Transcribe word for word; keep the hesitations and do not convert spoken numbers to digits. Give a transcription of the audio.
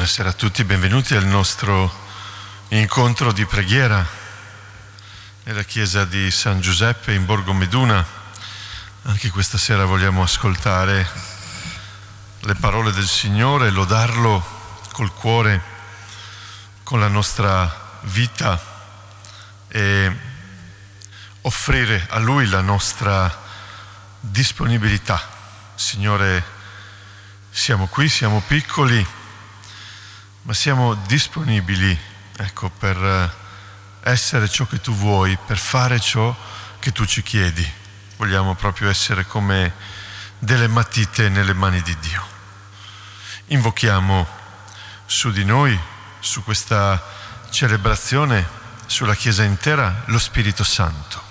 Buonasera a tutti, benvenuti al nostro incontro di preghiera nella chiesa di San Giuseppe in Borgo Meduna. Anche questa sera vogliamo ascoltare le parole del Signore, lodarlo col cuore, con la nostra vita e offrire a Lui la nostra disponibilità. Signore, siamo qui, siamo piccoli, ma siamo disponibili, ecco, per essere ciò che tu vuoi, per fare ciò che tu ci chiedi. Vogliamo proprio essere come delle matite nelle mani di Dio. Invochiamo su di noi, su questa celebrazione, sulla Chiesa intera, lo Spirito Santo.